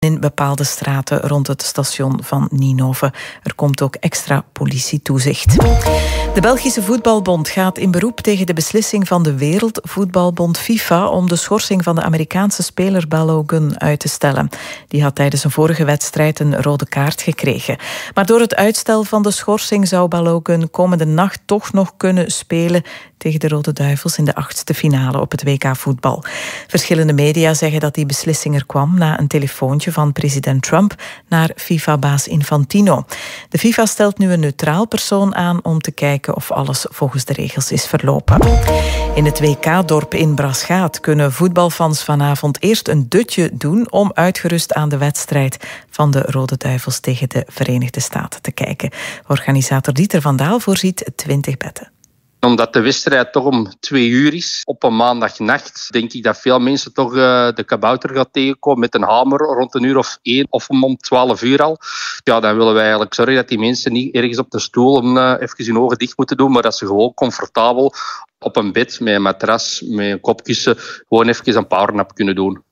in bepaalde straten rond het station van Ninove. Er komt ook extra politietoezicht. De Belgische Voetbalbond gaat in beroep tegen de beslissing van de Wereldvoetbalbond FIFA om de schorsing van de Amerikaanse speler Balogun uit te stellen. Die had tijdens een vorige wedstrijd een rode kaart gekregen. Maar door het uitstel van de schorsing zou Balogun komende nacht toch nog kunnen spelen tegen de Rode Duivels in de 8e finale op het WK voetbal. Verschillende media zeggen dat die beslissing er kwam na een telefoontje van president Trump naar FIFA-baas Infantino. De FIFA stelt nu een neutraal persoon aan om te kijken of alles volgens de regels is verlopen. In het WK-dorp in Braschaat kunnen voetbalfans vanavond eerst een dutje doen om uitgerust aan de wedstrijd van de Rode Duivels tegen de Verenigde Staten te kijken. Organisator Dieter van Daal voorziet 20 bedden. Omdat de wedstrijd toch om 2 uur is, op een maandagnacht, denk ik dat veel mensen toch de kabouter gaan tegenkomen met een hamer rond 1 uur of 1 of om 12 uur al. Ja, dan willen wij eigenlijk zorgen dat die mensen niet ergens op de stoel even hun ogen dicht moeten doen, maar dat ze gewoon comfortabel op een bed met een matras, met een kopkussen, gewoon even een powernap kunnen doen.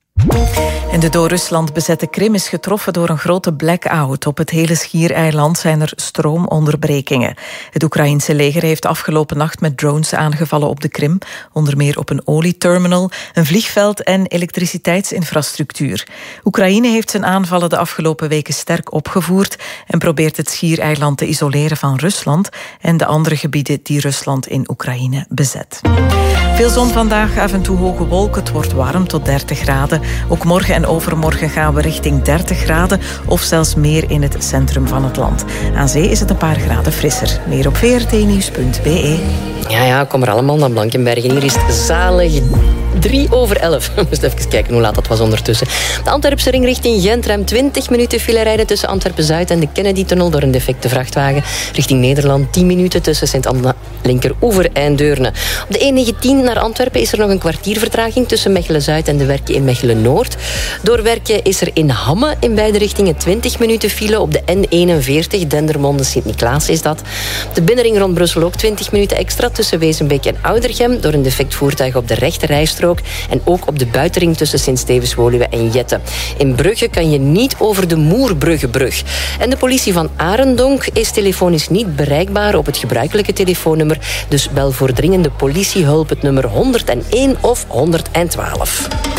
En de door Rusland bezette Krim is getroffen door een grote blackout. Op het hele schiereiland zijn er stroomonderbrekingen. Het Oekraïense leger heeft afgelopen nacht met drones aangevallen op de Krim. Onder meer op een olieterminal, een vliegveld en elektriciteitsinfrastructuur. Oekraïne heeft zijn aanvallen de afgelopen weken sterk opgevoerd en probeert het schiereiland te isoleren van Rusland en de andere gebieden die Rusland in Oekraïne bezet. Veel zon vandaag, af en toe hoge wolken. Het wordt warm tot 30 graden. Ook morgen en overmorgen gaan we richting 30 graden of zelfs meer in het centrum van het land. Aan zee is het een paar graden frisser. Meer op vrtnieuws.be. Ja, kom er allemaal naar Blankenbergen. Hier is het zalig 11:03. We moeten even kijken hoe laat dat was ondertussen. De Antwerpse ring richting Gent. Ruim 20 minuten file rijden tussen Antwerpen-Zuid en de Kennedy-tunnel door een defecte vrachtwagen. Richting Nederland 10 minuten tussen Sint-Anna, Linkeroever en Deurne. Op de E19 naar Antwerpen is er nog een kwartier vertraging tussen Mechelen-Zuid en de Werken in Mechelen-Noord. Door Werken is er in Hamme in beide richtingen 20 minuten file. Op de N41 Dendermonde-Sint-Niklaas is dat. De binnenring rond Brussel ook 20 minuten extra tussen Wezenbeek en Oudergem door een defect voertuig op de rechte rijstrook en ook op de buitenring tussen Sint-Stevens-Woluwe en Jette. In Brugge kan je niet over de Moerbruggebrug. En de politie van Arendonk is telefonisch niet bereikbaar op het gebruikelijke telefoonnummer, dus bel voor dringende politiehulp het nummer 101 of 112.